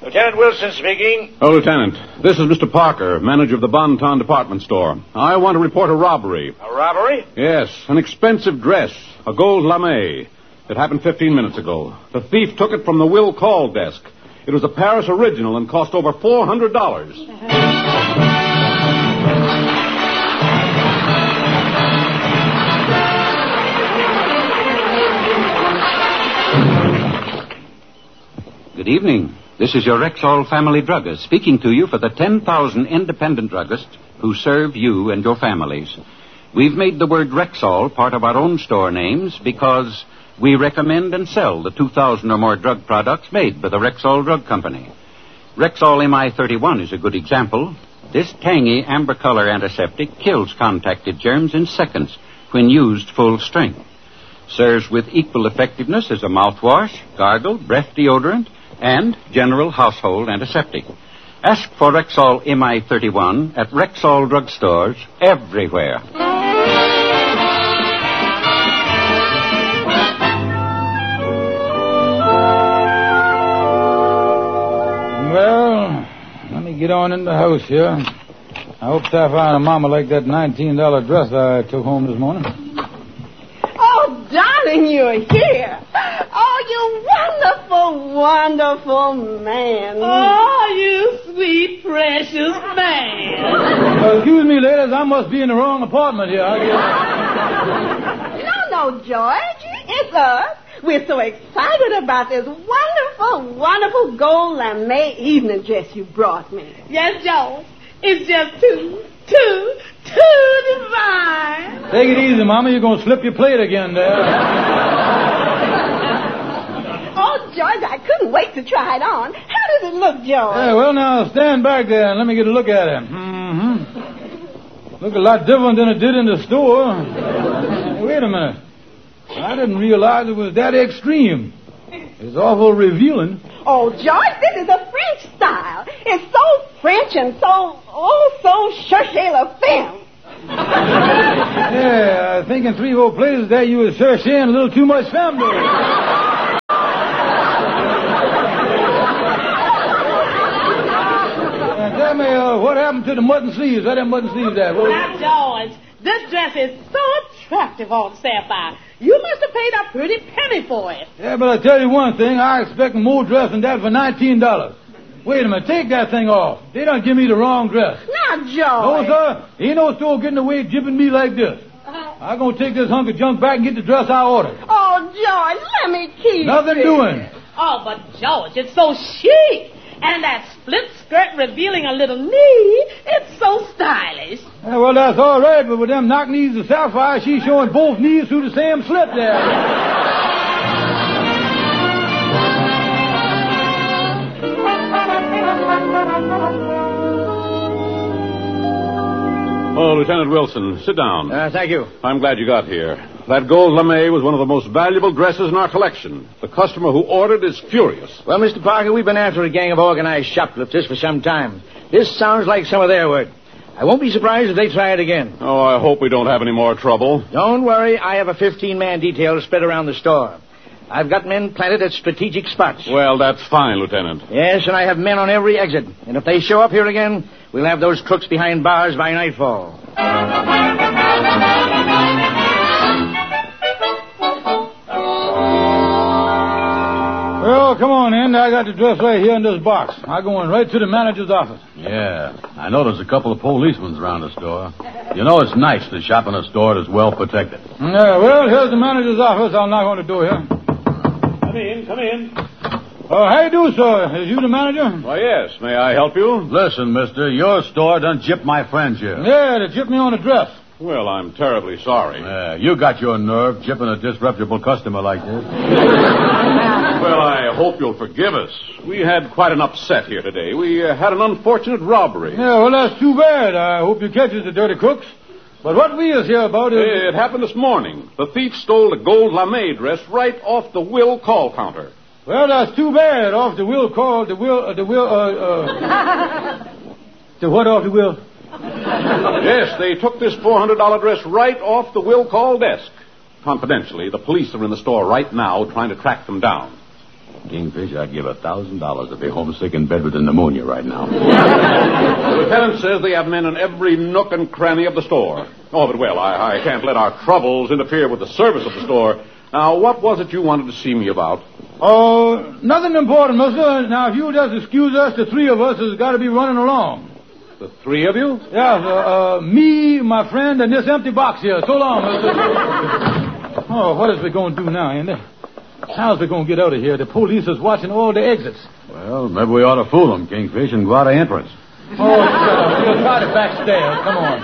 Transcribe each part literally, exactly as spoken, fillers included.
Lieutenant Wilson speaking. Oh, Lieutenant. This is Mister Parker, manager of the Bonton department store. I want to report a robbery. A robbery? Yes, an expensive dress, a gold lame. It happened fifteen minutes ago. The thief took it from the will call desk. It was a Paris original and cost over four hundred dollars. Good evening. This is your Rexall family druggist speaking to you for the ten thousand independent druggists who serve you and your families. We've made the word Rexall part of our own store names because we recommend and sell the two thousand or more drug products made by the Rexall Drug Company. Rexall M I thirty-one is a good example. This tangy amber color antiseptic kills contacted germs in seconds when used full strength. Serves with equal effectiveness as a mouthwash, gargle, breath deodorant, and general household antiseptic. Ask for Rexall M I thirty-one at Rexall drugstores everywhere. Well, let me get on in the house here. I hope I find a mama like that nineteen dollar dress I took home this morning. Oh, darling, you're here. Oh, you wonderful, wonderful man. Oh, you sweet, precious man. Uh, excuse me, ladies, I must be in the wrong apartment here. I guess. No, no, George. It's us. We're so excited about this wonderful, wonderful gold lame evening dress you brought me. Yes, George. It's just too, too, too divine. Take it easy, Mama. You're going to slip your plate again there. Oh, George, I couldn't wait to try it on. How does it look, George? Yeah, well, now, stand back there and let me get a look at it. Mm-hmm. Look a lot different than it did in the store. Wait a minute. I didn't realize it was that extreme. It's awful revealing. Oh, George, this is a French style. It's so French and so, oh, so cherchez la femme. Yeah, I think in three or four places there you were cherching a little too much femme. Tell me, uh, what happened to the mutton sleeves? How them mutton sleeves there? Now, George, this dress is so attractive on Sapphire. You must have paid a pretty penny for it. Yeah, but I tell you one thing. I expect more dress than that for nineteen dollars. Wait a minute. Take that thing off. They done give me the wrong dress. Now, George. No, sir. Ain't no store getting away jipping me like this. Uh, I'm going to take this hunk of junk back and get the dress I ordered. Oh, George, let me keep Nothing it. doing. Oh, but George, it's so chic. And that split skirt revealing a little knee, it's so stylish. Yeah, well, that's all right, but with them knock knees of Sapphire, she's showing both knees through the same slit there. Oh, Lieutenant Wilson, sit down. Uh, thank you. I'm glad you got here. That gold lame was one of the most valuable dresses in our collection. The customer who ordered is furious. Well, Mister Parker, we've been after a gang of organized shoplifters for some time. This sounds like some of their work. I won't be surprised if they try it again. Oh, I hope we don't have any more trouble. Don't worry. I have a fifteen-man detail spread around the store. I've got men planted at strategic spots. Well, that's fine, Lieutenant. Yes, and I have men on every exit. And if they show up here again, we'll have those crooks behind bars by nightfall. Well, come on in. I got the dress right here in this box. I'm going right to the manager's office. Yeah, I know there's a couple of policemen around the store. You know it's nice to shop in a store that's well protected. Yeah, well, here's the manager's office. I'll knock on the door here. Come in, come in. Oh, how you do, sir? Is you the manager? Why, yes. May I help you? Listen, mister, your store done gypped my friends here. Yeah, they gypped me on the dress. Well, I'm terribly sorry. Yeah, you got your nerve gypping a disreputable customer like this. Well, I hope you'll forgive us. We had quite an upset here today. We uh, had an unfortunate robbery. Yeah, well, that's too bad. I hope you catches the dirty crooks. But what we is here about is... It happened this morning. The thief stole the gold lame dress right off the will call counter. Well, that's too bad. Off the will call, the will, uh, the will, uh, uh... the what off the will? Yes, they took this four hundred dollars dress right off the will call desk. Confidentially, the police are in the store right now trying to track them down. Kingfish, I'd give a thousand dollars to be homesick in bed with a pneumonia right now. The lieutenant says they have men in every nook and cranny of the store. Oh, but well, I, I can't let our troubles interfere with the service of the store. Now, what was it you wanted to see me about? Oh, nothing important, mister. Now, if you just excuse us, the three of us has got to be running along. The three of you? Yeah, uh, uh, me, my friend, and this empty box here. So long, mister. Oh, what is we going to do now, Andy? How's we going to get out of here? The police is watching all the exits. Well, maybe we ought to fool them, Kingfish, and go out of entrance. Oh, shut up. We'll try the back stairs. Come on.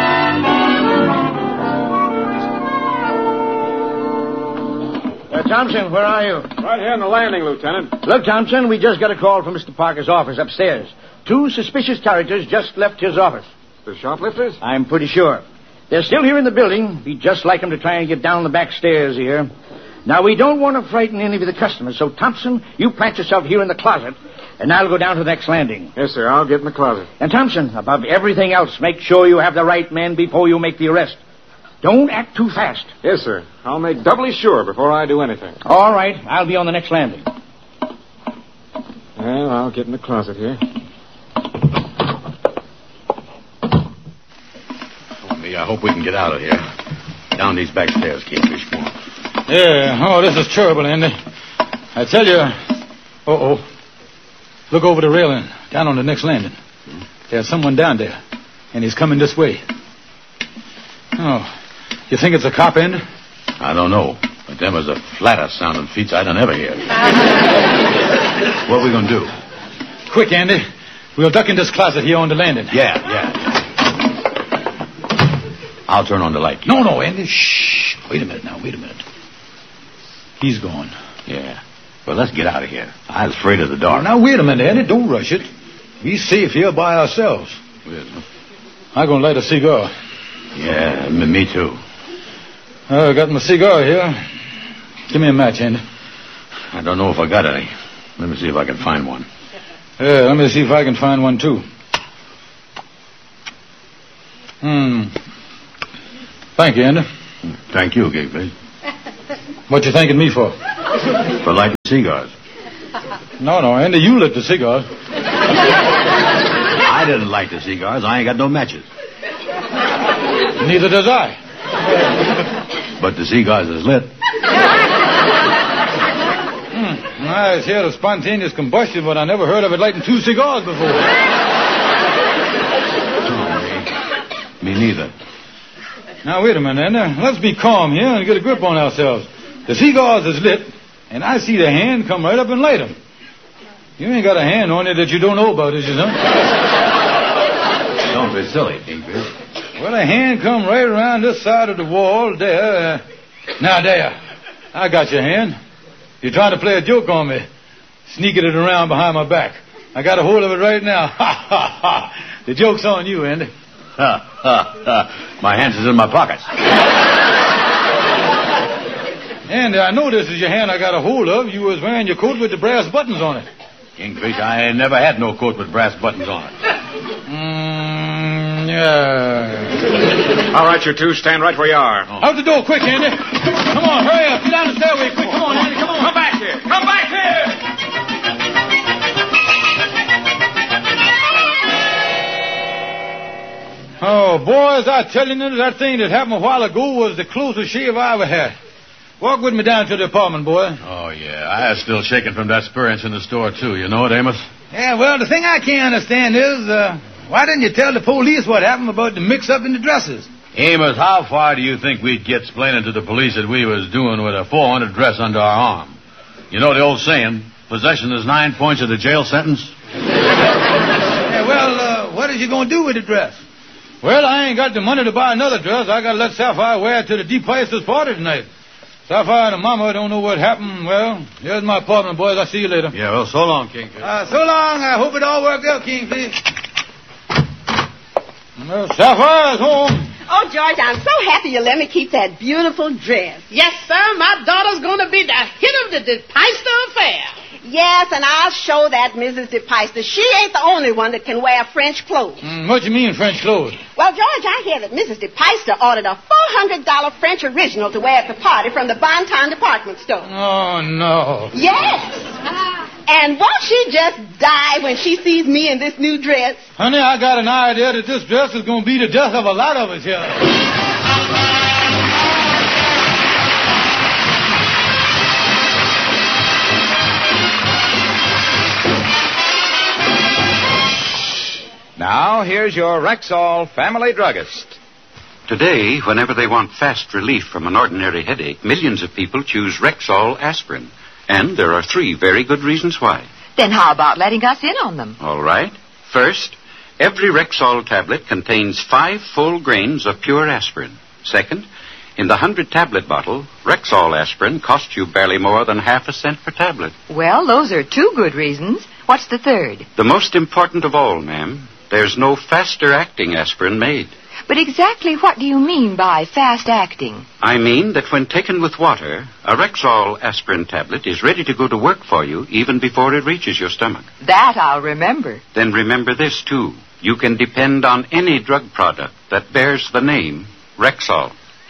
Uh, Thompson, where are you? Right here on the landing, Lieutenant. Look, Thompson, we just got a call from Mister Parker's office upstairs. Two suspicious characters just left his office. The shoplifters? I'm pretty sure. They're still here in the building. We'd just like them to try and get down the back stairs here. Now, we don't want to frighten any of the customers, so, Thompson, you plant yourself here in the closet, and I'll go down to the next landing. Yes, sir. I'll get in the closet. And, Thompson, above everything else, make sure you have the right men before you make the arrest. Don't act too fast. Yes, sir. I'll make doubly sure before I do anything. All right. I'll be on the next landing. Well, I'll get in the closet here. Oh, me, I hope we can get out of here. Down these back stairs, Kingfish. Come on. Yeah, oh, this is terrible, Andy. I tell you. Uh-oh. Look over the railing, down on the next landing. There's someone down there, and he's coming this way. Oh, you think it's a cop, Andy? I don't know, but them is the flattest sounding feats I done ever hear. What are we going to do? Quick, Andy. We'll duck in this closet here on the landing. Yeah, yeah, yeah. I'll turn on the light. No, no, Andy. Shh. Wait a minute now. Wait a minute. He's gone. Yeah. Well, let's get out of here. I was afraid of the dark. Now, wait a minute, Andy. Don't rush it. We're safe here by ourselves. Yes. I'm going to light a cigar. Yeah, m- me too. Oh, I got my cigar here. Give me a match, Andy. I don't know if I got any. Let me see if I can find one. Yeah, let me see if I can find one, too. Hmm. Thank you, Andy. Thank you, Kingfish. What you thanking me for? For lighting cigars. No, no, Andy, you lit the cigars. I didn't light the cigars. I ain't got no matches. Neither does I. But the cigars is lit. Hmm. I was heard of spontaneous combustion, but I never heard of it lighting two cigars before. Oh, me. me neither. Now, wait a minute, Andy. Let's be calm here and get a grip on ourselves. The cigars is lit, and I see the hand come right up and light them. You ain't got a hand on it that you don't know about, is you, son? Don't be silly, Kingfish. Well, a hand come right around this side of the wall there. Uh, now, there. I got your hand. You're trying to play a joke on me, sneaking it around behind my back. I got a hold of it right now. Ha, ha, ha. The joke's on you, Andy. Ha, ha, ha. My hands is in my pockets. Andy, I know this is your hand I got a hold of. You was wearing your coat with the brass buttons on it. Kingfish, I ain't never had no coat with brass buttons on it. Mm, yeah. All right, you two, stand right where you are. Oh. Out the door, quick, Andy. Come on, hurry up. Get down the stairway, quick. Come on, Andy, come on. Come back here. Come back here. Oh, boys, I tell you, that thing that happened a while ago was the closest shave I ever had. Walk with me down to the apartment, boy. Oh, yeah. I was still shaking from that experience in the store, too. You know it, Amos? Yeah, well, the thing I can't understand is, uh, why didn't you tell the police what happened about the mix-up in the dresses? Amos, how far do you think we'd get explaining to the police that we was doing with a four hundred dress under our arm? You know the old saying, possession is nine points of the jail sentence? Yeah, well, uh, what is you going to do with the dress? Well, I ain't got the money to buy another dress. I got to let Sapphire wear it to the DePrice's party tonight. Sapphire and Mama don't know what happened. Well, here's my apartment, boys. I'll see you later. Yeah, well, so long, Kingfish. Uh, so long. I hope it all worked out, Kingfish. Well, Sapphire's home. Oh, George, I'm so happy you let me keep that beautiful dress. Yes, sir. My daughter's going to be the hit of the DePister affair. Yes, and I'll show that Missus DePeister. She ain't the only one that can wear French clothes. Mm, what you mean, French clothes? Well, George, I hear that Missus DePeister ordered a four hundred dollars French original to wear at the party from the Bonton department store. Oh, no. Yes. And won't she just die when she sees me in this new dress? Honey, I got an idea that this dress is going to be the death of a lot of us here. Now, here's your Rexall Family Druggist. Today, whenever they want fast relief from an ordinary headache, millions of people choose Rexall aspirin. And there are three very good reasons why. Then how about letting us in on them? All right. First, every Rexall tablet contains five full grains of pure aspirin. Second, in the hundred-tablet bottle, Rexall aspirin costs you barely more than half a cent per tablet. Well, those are two good reasons. What's the third? The most important of all, ma'am, there's no faster-acting aspirin made. But exactly what do you mean by fast-acting? I mean that when taken with water, a Rexall aspirin tablet is ready to go to work for you even before it reaches your stomach. That I'll remember. Then remember this, too. You can depend on any drug product that bears the name Rexall.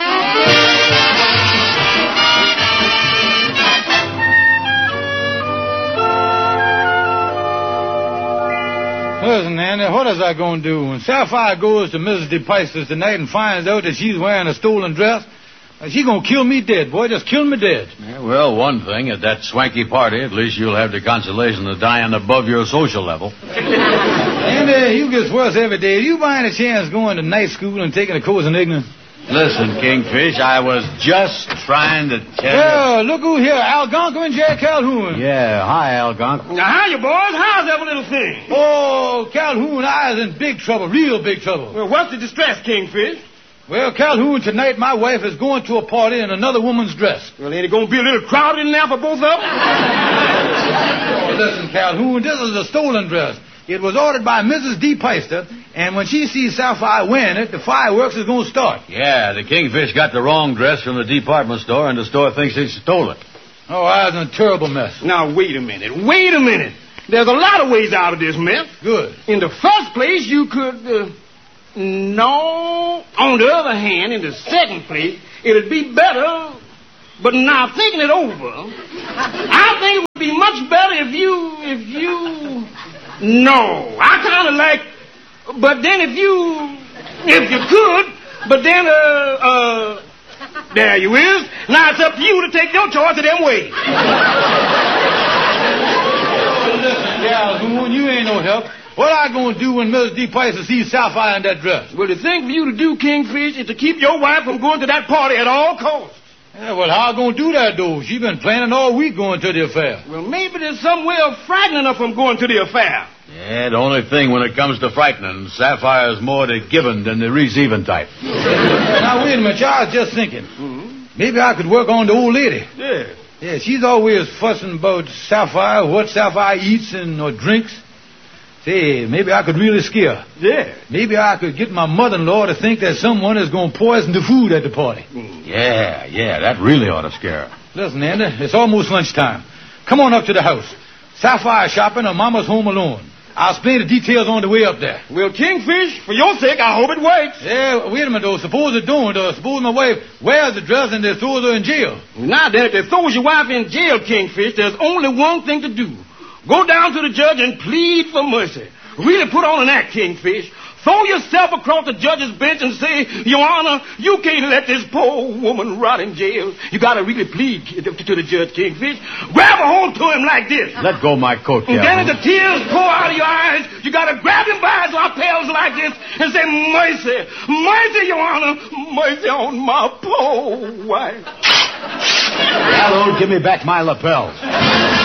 Listen, Andy, what is I going to do? When Sapphire goes to Missus DePeister's tonight and finds out that she's wearing a stolen dress, she's going to kill me dead, boy. Just kill me dead. Yeah, well, one thing, at that swanky party, at least you'll have the consolation of dying above your social level. Andy, you gets worse every day. You by any chance going to night school and taking a course in ignorance? Listen, Kingfish, I was just trying to tell yeah, you... look who here, Algonquin Jack Calhoun. Yeah, hi, Algonquin. Now, how you boys? How's that little thing? Oh, Calhoun, I is in big trouble, real big trouble. Well, what's the distress, Kingfish? Well, Calhoun, tonight my wife is going to a party in another woman's dress. Well, ain't it going to be a little crowded in there for both of them? Oh, listen, Calhoun, this is a stolen dress. It was ordered by Missus DePeister, and when she sees Sapphire wearing it, the fireworks is going to start. Yeah, the Kingfish got the wrong dress from the department store, and the store thinks they stole it. Oh, I was in a terrible mess. Now, wait a minute. Wait a minute. There's a lot of ways out of this mess. Good. In the first place, you could... Uh, no. On the other hand, in the second place, it'd be better... But now, thinking it over, I think it would be much better if you... If you... No, I kind of like, but then if you, if you could, but then, uh, uh, there you is. Now it's up to you to take your choice of them ways. Listen, Calhoun, you ain't no help. What I gonna do when Missus DePeister sees Sapphire in that dress? Well, the thing for you to do, Kingfish, is to keep your wife from going to that party at all costs. Yeah, well, how I gonna do that, though? She been planning all week going to the affair. Well, maybe there's some way of frightening her from going to the affair. Yeah, the only thing when it comes to frightening, Sapphire's more the giving than the receiving type. Now, wait a minute. I was just thinking. Mm-hmm. Maybe I could work on the old lady. Yeah. Yeah, she's always fussing about Sapphire, what Sapphire eats and or drinks. Say, maybe I could really scare her. Yeah. Maybe I could get my mother-in-law to think that someone is going to poison the food at the party. Mm. Yeah, yeah, that really ought to scare her. Listen, Andy, it's almost lunchtime. Come on up to the house. Sapphire shopping or Mama's home alone. I'll explain the details on the way up there. Well, Kingfish, for your sake, I hope it works. Yeah, wait a minute, though. Suppose it don't. Uh, suppose my wife wears the dress and they throws her in jail. Now, then, if they throws your wife in jail, Kingfish, there's only one thing to do. Go down to the judge and plead for mercy. Really put on an act, Kingfish. Throw yourself across the judge's bench and say, Your Honor, you can't let this poor woman rot in jail. You got to really plead to the judge, Kingfish. Grab a hold to him like this. Let go my coat, And then as the tears pour out of your eyes, you got to grab him by his lapels like this and say, Mercy, mercy, Your Honor, mercy on my poor wife. Hello, give me back my lapels.